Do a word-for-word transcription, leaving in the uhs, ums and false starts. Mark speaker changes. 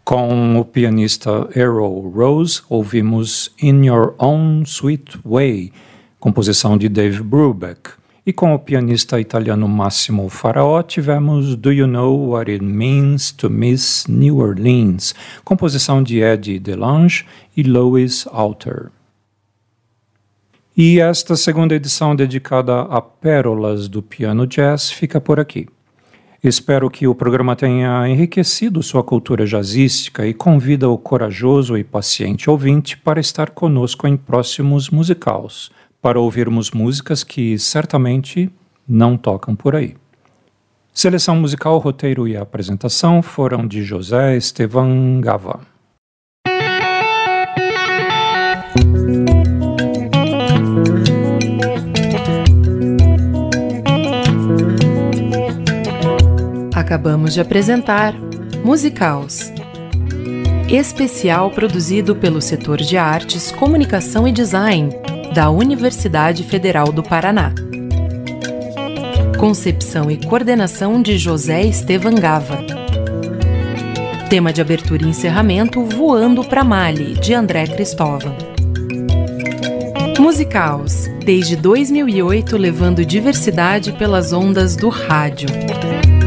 Speaker 1: Com o pianista Errol Rose, ouvimos In Your Own Sweet Way, composição de Dave Brubeck. E com o pianista italiano Massimo Faraó, tivemos Do You Know What It Means to Miss New Orleans, composição de Eddie DeLange e Louis Alter. E esta segunda edição dedicada a pérolas do piano jazz fica por aqui. Espero que o programa tenha enriquecido sua cultura jazzística e convida o corajoso e paciente ouvinte para estar conosco em próximos musicals, para ouvirmos músicas que certamente não tocam por aí. Seleção musical, roteiro e apresentação foram de José Estevan Gava.
Speaker 2: Acabamos de apresentar Musicals, especial produzido pelo setor de artes, comunicação e design da Universidade Federal do Paraná. Concepção e coordenação de José Estevan Gava. Tema de abertura e encerramento Voando pra Mali, de André Cristóvão. Musicals, desde dois mil e oito levando diversidade pelas ondas do rádio.